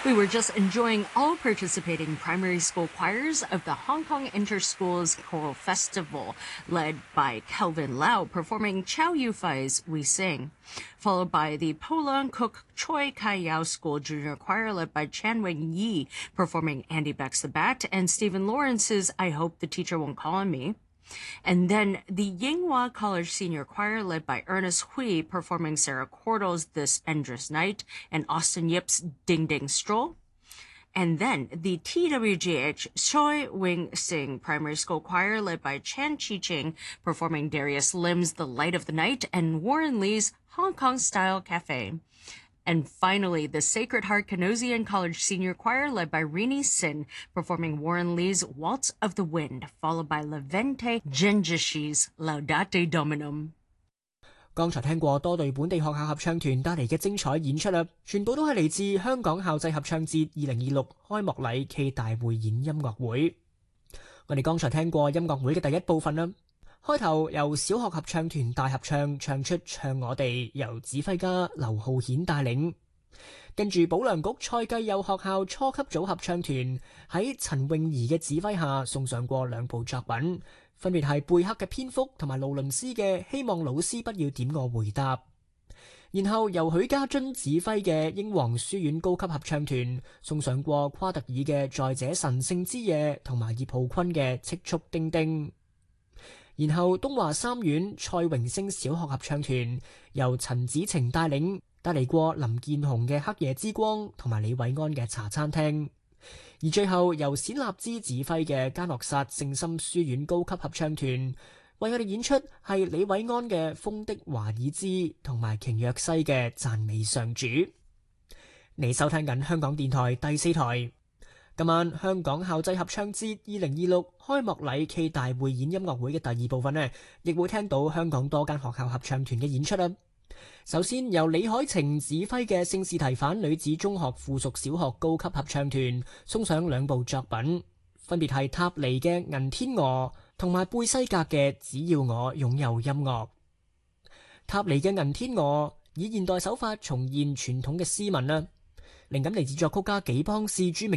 We were just enjoying all participating primary school choirs of the Hong Kong Interschools Choral Festival, led by Kelvin Lau performing Chow Yu-Fai's We Sing, followed by the Po Leung Kuk Choi Kai Yao School Junior Choir led by Chan Wing Yi performing Andy Beck's The Bat and Stephen Lawrence's I Hope the Teacher Won't Call on Me. And then the Yinghua College Senior Choir led by Ernest Hui performing Sarah Cordell's This Endless Night and Austin Yip's Ding Ding Stroll. And then the TWGH Choi Wing Sing Primary School Choir led by Chan Chi-ching performing Darius Lim's The Light of the Night and Warren Lee's Hong Kong Style Cafe. And finally, the Sacred Heart Canosian College Senior Choir led by Rini Sin performing Warren Lee's Waltz of the Wind, followed by Levente Gengishi's Laudate Dominum. 剛才聽過多隊本地學校合唱團帶嚟嘅精彩演出啦，全部都係嚟自香港校際合唱節2026開幕禮暨大匯演音樂會。我哋剛才聽過音樂會嘅第一部分啦。開頭由小學合唱團大合唱唱出唱我哋，由指揮家劉浩顯帶領。跟住保良局蔡繼佑學校初級組合唱團喺陳詠儀嘅指揮下送上過兩部作品，分別係貝克嘅蝙蝠同埋勞倫斯嘅希望老師不要點我回答。然後由許家津指揮嘅英皇書院高級合唱團送上過夸特爾嘅在這神聖之夜同埋葉浩坤嘅戚促丁丁。然後東華三院蔡榮星小學合唱團由陳子晴帶領，帶嚟過林建雄嘅黑夜之光同埋李偉安嘅茶餐廳。而最後由冼立之指揮嘅嘉諾撒聖心書院高級合唱團為我哋演出係李偉安嘅風的華爾茲同埋瓊若西嘅讚美上主。你收聽緊香港電台第4台。今晚香港校際合唱節2026開幕禮暨大匯演音樂會嘅第二部分呢，亦會聽到香港多間學校合唱團嘅演出啦。首先由李海晴指揮嘅聖士提反女子中學附屬小學高級合唱團送上兩部作品，分別係塔尼嘅銀天鵝同埋貝西格嘅只要我擁有音樂。塔尼嘅銀天鵝以現代手法重現傳統嘅詩文啦，靈感嚟自作曲家紀邦士著名